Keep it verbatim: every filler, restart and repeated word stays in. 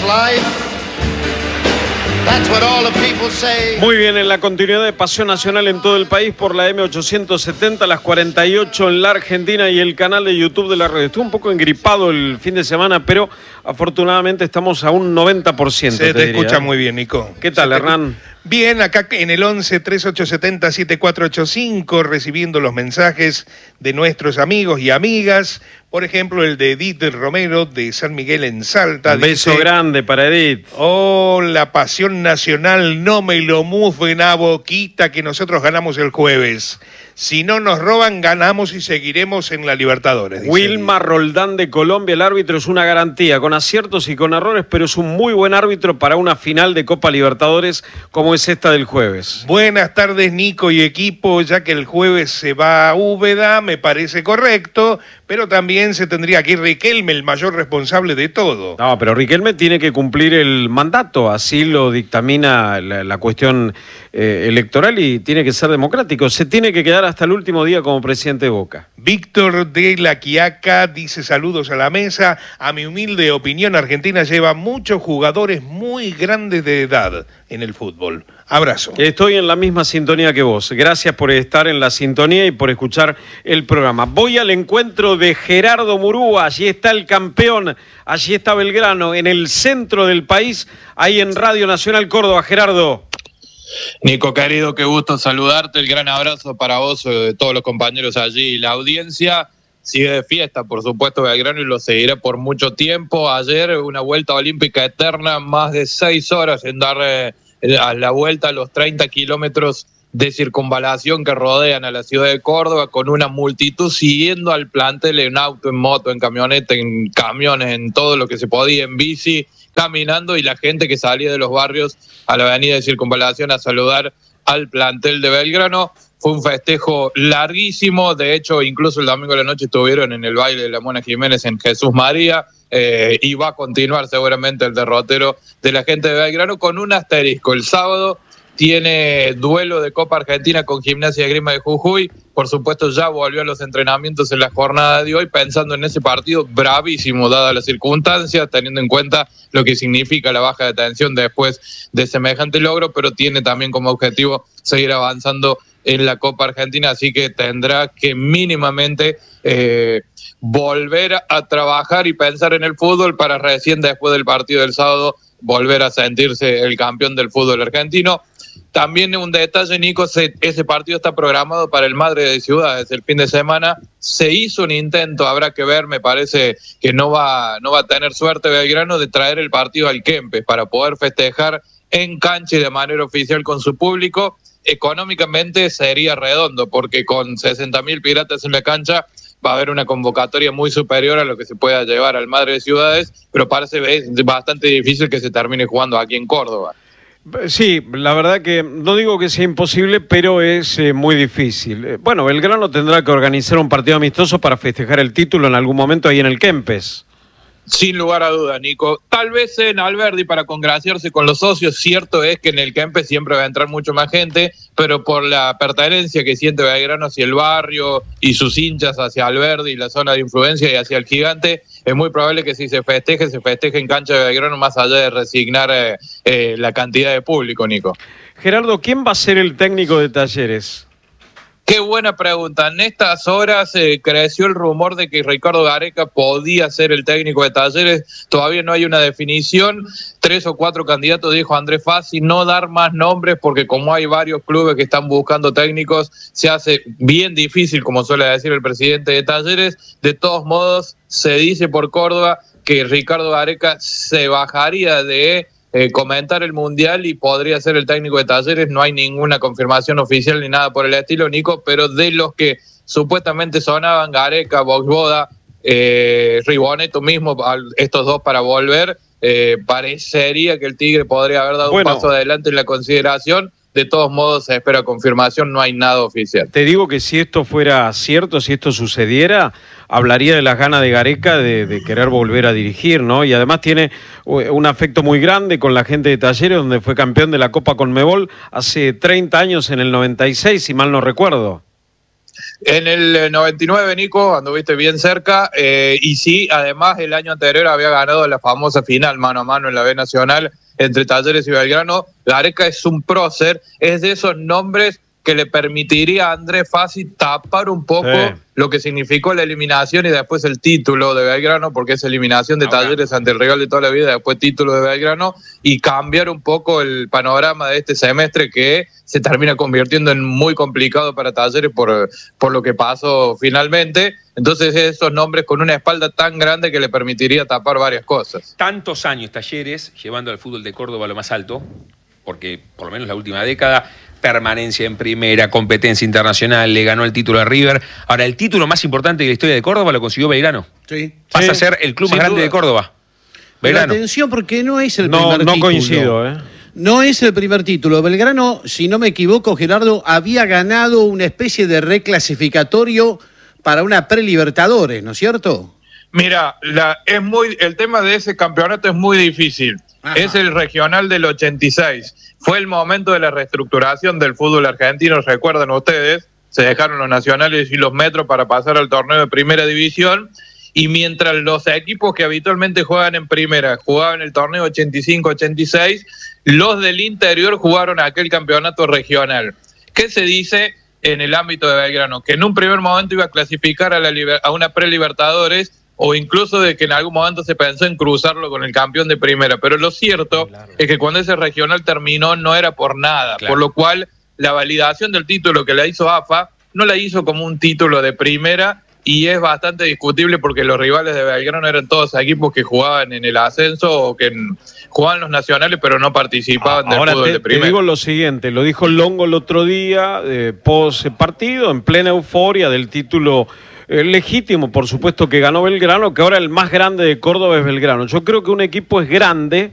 Muy bien, en la continuidad de Pasión Nacional en todo el país por la eme ochocientos setenta, las cuarenta y ocho en la Argentina y el canal de YouTube de la red. Estuve un poco engripado el fin de semana, pero afortunadamente estamos a un noventa por ciento. Se te, te escucha ¿eh? muy bien, Nico. ¿Qué tal, Se Hernán? Te... Bien, acá en el once, treinta y ocho setenta, setenta y cuatro ochenta y cinco, recibiendo los mensajes de nuestros amigos y amigas. Por ejemplo, el de Edith Romero, de San Miguel en Salta. Un beso dice, grande para Edith. Oh, la pasión nacional, no me lo mufen a boquita que nosotros ganamos el jueves. Si no nos roban, ganamos y seguiremos en la Libertadores. Wilma Roldán de Colombia, el árbitro es una garantía, con aciertos y con errores, pero es un muy buen árbitro para una final de Copa Libertadores como es esta del jueves. Buenas tardes, Nico y equipo, ya que el jueves se va a Úbeda, me parece correcto, pero también se tendría que ir Riquelme, el mayor responsable de todo. No, pero Riquelme tiene que cumplir el mandato, así lo dictamina la, la cuestión eh, electoral y tiene que ser democrático. Se tiene que quedar hasta el último día como presidente de Boca. Víctor de La Quiaca dice saludos a la mesa. A mi humilde opinión, Argentina lleva muchos jugadores muy grandes de edad en el fútbol. Abrazo. Estoy en la misma sintonía que vos. Gracias por estar en la sintonía y por escuchar el programa. Voy al encuentro de Gerardo Murúa. Allí está el campeón. Allí está Belgrano, en el centro del país, ahí en Radio Nacional Córdoba. Gerardo. Nico, querido, qué gusto saludarte. El gran abrazo para vos, de todos los compañeros allí y la audiencia. Sigue de fiesta, por supuesto, Belgrano, y lo seguirá por mucho tiempo. Ayer, una vuelta olímpica eterna, más de seis horas en dar eh, a la vuelta a los treinta kilómetros de circunvalación que rodean a la ciudad de Córdoba, con una multitud siguiendo al plantel en auto, en moto, en camioneta, en camiones, en todo lo que se podía, en bici, caminando, y la gente que salía de los barrios a la avenida de Circunvalación a saludar al plantel de Belgrano. Fue un festejo larguísimo, de hecho incluso el domingo de la noche estuvieron en el baile de la Mona Jiménez en Jesús María, eh, y va a continuar seguramente el derrotero de la gente de Belgrano con un asterisco. El sábado tiene duelo de Copa Argentina con Gimnasia y Esgrima de Jujuy. Por supuesto, ya volvió a los entrenamientos en la jornada de hoy, pensando en ese partido bravísimo, dadas las circunstancias, teniendo en cuenta lo que significa la baja de tensión después de semejante logro, pero tiene también como objetivo seguir avanzando en la Copa Argentina, así que tendrá que mínimamente eh, volver a trabajar y pensar en el fútbol para recién después del partido del sábado volver a sentirse el campeón del fútbol argentino. También un detalle, Nico, ese partido está programado para el Madre de Ciudades el fin de semana. Se hizo un intento, habrá que ver, me parece que no va, no va a tener suerte Belgrano de traer el partido al Kempes para poder festejar en cancha y de manera oficial con su público. Económicamente sería redondo, porque con sesenta mil piratas en la cancha va a haber una convocatoria muy superior a lo que se pueda llevar al Madre de Ciudades, pero parece bastante difícil que se termine jugando aquí en Córdoba. Sí, la verdad que no digo que sea imposible, pero es eh, muy difícil. Eh, bueno, Belgrano tendrá que organizar un partido amistoso para festejar el título en algún momento ahí en el Kempes. Sin lugar a dudas, Nico. Tal vez en Alberdi para congraciarse con los socios. Cierto es que en el Kempes siempre va a entrar mucho más gente, pero por la pertenencia que siente Belgrano hacia el barrio y sus hinchas hacia Alberdi y la zona de influencia y hacia el Gigante, es muy probable que si se festeje, se festeje en cancha de Belgrano, más allá de resignar eh, eh, la cantidad de público, Nico. Gerardo, ¿quién va a ser el técnico de Talleres? Qué buena pregunta. En estas horas eh, creció el rumor de que Ricardo Gareca podía ser el técnico de Talleres. Todavía no hay una definición. Tres o cuatro candidatos, dijo Andrés Fassi, no dar más nombres porque como hay varios clubes que están buscando técnicos, se hace bien difícil, como suele decir el presidente de Talleres. De todos modos, se dice por Córdoba que Ricardo Gareca se bajaría de Eh, comentar el Mundial y podría ser el técnico de Talleres. No hay ninguna confirmación oficial ni nada por el estilo, Nico, pero de los que supuestamente sonaban, Gareca, Boxboda, eh, Ribonetto mismo, estos dos para volver, eh, parecería que el Tigre podría haber dado bueno, un paso adelante en la consideración. De todos modos, se espera confirmación, no hay nada oficial. Te digo que si esto fuera cierto, si esto sucediera, hablaría de las ganas de Gareca de, de querer volver a dirigir, ¿no? Y además tiene un afecto muy grande con la gente de Talleres, donde fue campeón de la Copa Conmebol hace treinta años, en el noventa y seis, si mal no recuerdo. En el noventa y nueve, Nico, anduviste bien cerca, eh, y sí, además el año anterior había ganado la famosa final mano a mano en la B Nacional entre Talleres y Belgrano. Gareca es un prócer, es de esos nombres que le permitiría a Andrés Fassi tapar un poco sí. lo que significó la eliminación y después el título de Belgrano, porque es eliminación de Talleres ante el rival de toda la vida, después título de Belgrano, y cambiar un poco el panorama de este semestre que se termina convirtiendo en muy complicado para Talleres por, por lo que pasó finalmente. Entonces esos nombres con una espalda tan grande que le permitiría tapar varias cosas. Tantos años Talleres llevando al fútbol de Córdoba a lo más alto, porque por lo menos la última década, permanencia en primera, competencia internacional, le ganó el título a River. Ahora, el título más importante de la historia de Córdoba lo consiguió Belgrano. Sí. Pasa sí. a ser el club Sin más grande duda. de Córdoba. Pero Belgrano. atención, porque no es el No, primer no título. coincido, ¿eh? No es el primer título. Belgrano, si no me equivoco, Gerardo, había ganado una especie de reclasificatorio para una pre-Libertadores, ¿no es cierto? Mira, la, es muy, el tema de ese campeonato es muy difícil. Ajá. Es el regional del ochenta y seis. Fue el momento de la reestructuración del fútbol argentino, recuerdan ustedes, se dejaron los nacionales y los metros para pasar al torneo de primera división, y mientras los equipos que habitualmente juegan en primera jugaban el torneo ochenta y cinco ochenta y seis, los del interior jugaron aquel campeonato regional. ¿Qué se dice en el ámbito de Belgrano? Que en un primer momento iba a clasificar a, la, a una pre-Libertadores, o incluso de que en algún momento se pensó en cruzarlo con el campeón de primera, pero lo cierto claro. es que cuando ese regional terminó no era por nada, claro. por lo cual la validación del título que la hizo A F A no la hizo como un título de primera, y es bastante discutible porque los rivales de Belgrano eran todos equipos que jugaban en el ascenso o que en, jugaban los nacionales pero no participaban del Ahora fútbol te, de primera. Te digo lo siguiente, lo dijo Longo el otro día, eh, post partido, en plena euforia del título Eh, legítimo, por supuesto, que ganó Belgrano, que ahora el más grande de Córdoba es Belgrano. Yo creo que un equipo es grande